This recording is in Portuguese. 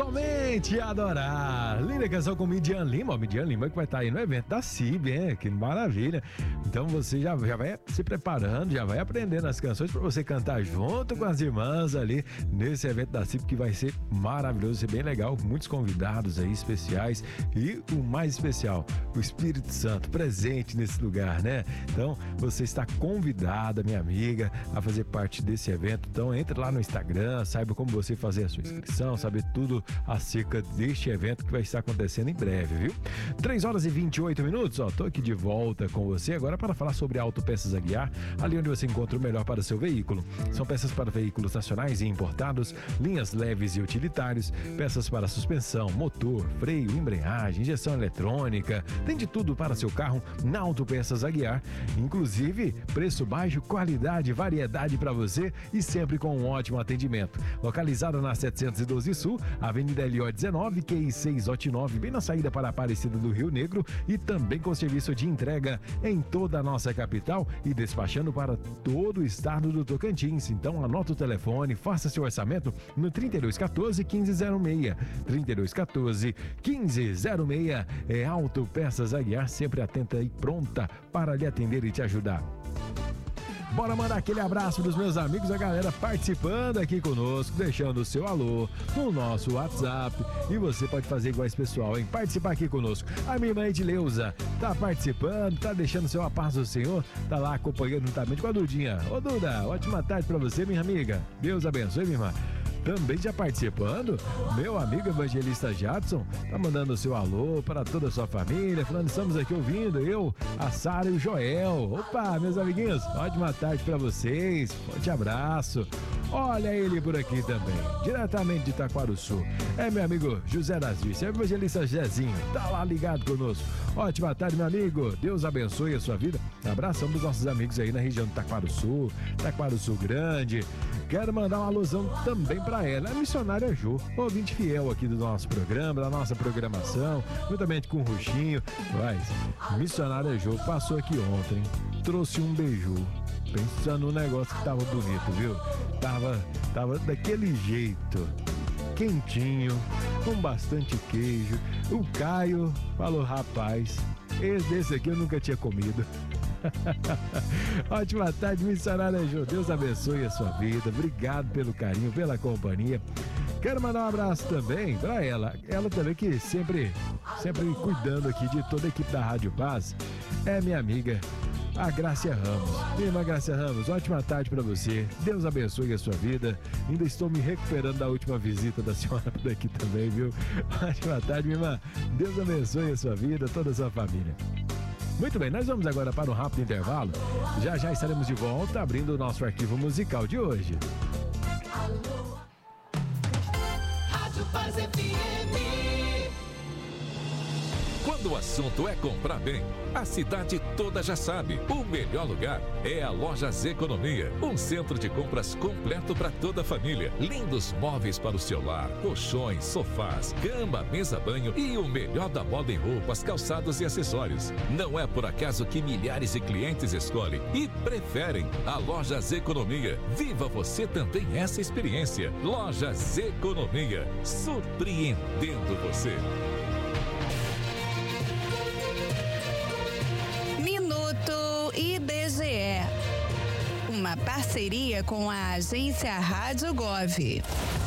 Somente Adorar. Linda canção com Midian Lima. O Midian Lima que vai estar aí no evento da CIB, hein? Que maravilha. Então você já vai se preparando, já vai aprendendo as canções para você cantar junto com as irmãs ali nesse evento da CIB, que vai ser maravilhoso, ser bem legal, com muitos convidados aí especiais e o mais especial, o Espírito Santo presente nesse lugar, né? Então você está convidada, minha amiga, a fazer parte desse evento. Então entre lá no Instagram, saiba como você fazer a sua inscrição, saber tudo acerca deste evento que vai estar acontecendo em breve, viu? 3h28, ó, tô aqui de volta com você agora para falar sobre Autopeças Aguiar, ali onde você encontra o melhor para o seu veículo. São peças para veículos nacionais e importados, linhas leves e utilitários, peças para suspensão, motor, freio, embreagem, injeção eletrônica, tem de tudo para seu carro na Autopeças Aguiar, inclusive preço baixo, qualidade, variedade para você e sempre com um ótimo atendimento. Localizada na 712 Sul, Avenida LO 19, QI 689, bem na saída para a Aparecida do Rio Negro, e também com serviço de entrega em toda a nossa capital e despachando para todo o estado do Tocantins. Então anota o telefone, faça seu orçamento no 3214-1506. 3214-1506 é Autopeças Aguiar, sempre atenta e pronta para lhe atender e te ajudar. Bora mandar aquele abraço dos meus amigos, a galera participando aqui conosco, deixando o seu alô no nosso WhatsApp. E você pode fazer igual esse pessoal, hein? Participar aqui conosco. A minha irmã Edileuza tá participando, tá deixando seu a paz do Senhor, tá lá acompanhando juntamente com a Dudinha. Ô Duda, ótima tarde pra você, minha amiga. Deus abençoe, minha irmã. Também já participando, meu amigo evangelista Jadson, tá mandando o seu alô para toda a sua família, falando, estamos aqui ouvindo, eu, a Sara e o Joel. Opa, meus amiguinhos, ótima tarde para vocês, forte abraço. Olha ele por aqui também, diretamente de Taquaruçu. É meu amigo José das Vistas, é o evangelista Jezinho, tá lá ligado conosco. Ótima tarde, meu amigo, Deus abençoe a sua vida. Abração dos nossos amigos aí na região de Taquaruçu, Taquaruçu Grande. Quero mandar uma alusão também para ela, a missionária Jô, ouvinte fiel aqui do nosso programa, da nossa programação, juntamente com o Ruxinho. Mas, missionária Jô passou aqui ontem, trouxe um beijo, pensando no negócio que tava bonito, viu? Tava daquele jeito, quentinho, com bastante queijo. O Caio falou, rapaz, desse aqui eu nunca tinha comido. Ótima tarde, missionária Jô. Deus abençoe a sua vida. Obrigado pelo carinho, pela companhia. Quero mandar um abraço também para ela também que sempre cuidando aqui de toda a equipe da Rádio Paz. É minha amiga, a Grácia Ramos. Minha irmã Grácia Ramos, ótima tarde para você. Deus abençoe a sua vida. Ainda estou me recuperando da última visita da senhora por aqui também, viu? Ótima tarde, minha irmã. Deus abençoe a sua vida, toda a sua família. Muito bem, nós vamos agora para um rápido intervalo. Já estaremos de volta abrindo o nosso arquivo musical de hoje. Rádio Paz FM. Quando o assunto é comprar bem, a cidade toda já sabe. O melhor lugar é a Lojas Economia. Um centro de compras completo para toda a família. Lindos móveis para o seu lar, colchões, sofás, cama, mesa, banho e o melhor da moda em roupas, calçados e acessórios. Não é por acaso que milhares de clientes escolhem e preferem a Lojas Economia. Viva você também essa experiência. Lojas Economia, surpreendendo você. IBGE, uma parceria com a agência Rádio Gov.